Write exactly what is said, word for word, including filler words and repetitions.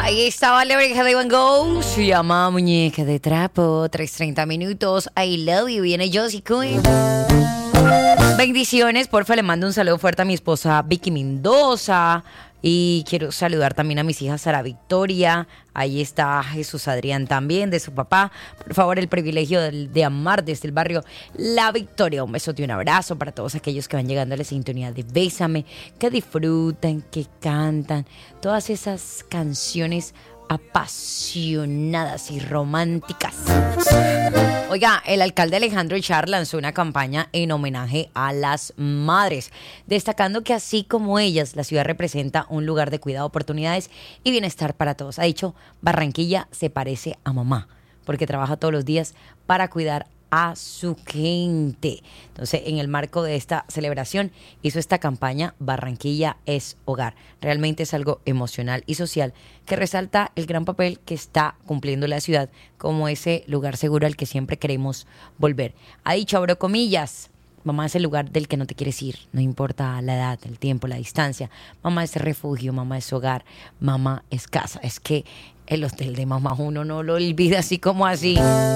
Ahí estaba la oreja de Van Gogh. Se llama Muñeca de Trapo. tres treinta minutos. I love you. Viene Josie Queen. Bendiciones. Porfa, le mando un saludo fuerte a mi esposa Vicky Mendoza. Y quiero saludar también a mis hijas Sara Victoria. Ahí está Jesús Adrián también, de su papá. Por favor, el privilegio de, de amar desde el barrio La Victoria. Un besote y un abrazo para todos aquellos que van llegando a la sintonía de Bésame, que disfrutan, que cantan. Todas esas canciones apasionadas y románticas. Oiga, el alcalde Alejandro Char lanzó una campaña en homenaje a las madres, destacando que así como ellas, la ciudad representa un lugar de cuidado, oportunidades y bienestar para todos. Ha dicho, Barranquilla se parece a mamá, porque trabaja todos los días para cuidar a su gente. Entonces, en el marco de esta celebración, hizo esta campaña Barranquilla es hogar. Realmente es algo emocional y social que resalta el gran papel que está cumpliendo la ciudad como ese lugar seguro al que siempre queremos volver. Ha dicho, abro comillas, mamá es el lugar del que no te quieres ir, no importa la edad, el tiempo, la distancia. Mamá es refugio, mamá es hogar, mamá es casa. Es que el hotel de mamá uno no lo olvida así como así.